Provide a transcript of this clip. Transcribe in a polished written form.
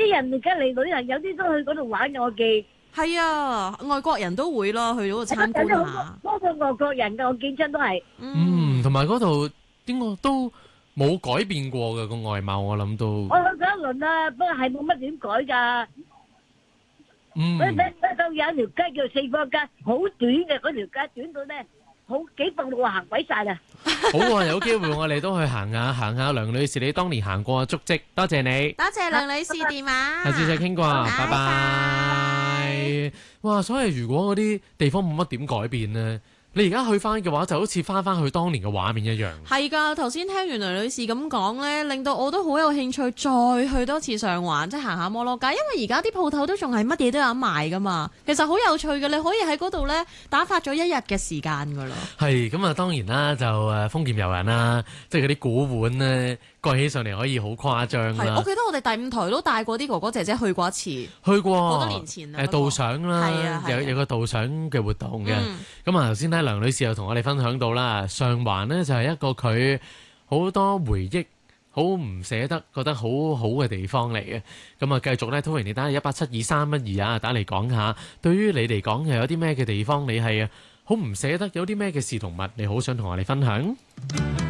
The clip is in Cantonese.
啲人而家嚟旅行，有啲都去嗰度玩嘅，我記。 係啊，外國人都會咯，去嗰度參觀下。 多過外國人嘅，我見親都係。 同埋嗰度應該都冇改變過嘅個外貌，我諗都。 我去過一輪啦，不過係冇乜點改㗎。到有一條街叫四方街，好短嘅嗰條街，短到咧好幾步路行鬼晒啦。 好啊，有機會我哋都去行下梁女士你當年行過嘅足跡，多謝你。 多謝梁女士電話。 下次再傾過，拜拜。哇！所以如果嗰啲地方冇乜點改變呢，你而家去翻嘅話，就好似翻去當年嘅畫面一樣。 係㗎，頭先聽完梁女士咁講呢，令到我都好有興趣再去多次上環，即係行下摩羅街，因為而家啲鋪頭都仲係乜嘢都有賣㗎嘛。其實好有趣嘅，你可以喺嗰度呢打發咗一日嘅時間㗎咯。係咁啊，當然啦，就豐儉由人啦，即係嗰啲古玩呢，蓋起上嚟可以好誇張啦。 我記得我哋第5台都帶過啲哥哥姐姐去過一次，去過好多年前啦。 導賞啦，有個導賞嘅活動嘅。咁啊頭先咧，梁女士又同我哋分享到啦，上環呢就係一個佢好多回憶，好唔捨得，覺得好好嘅地方嚟嘅。咁啊，繼續咧，歡迎你打1872312啊，打嚟講下，對於你嚟講又有啲咩嘅地方，你係好唔捨得，有啲咩嘅事同物，你好想同我哋分享。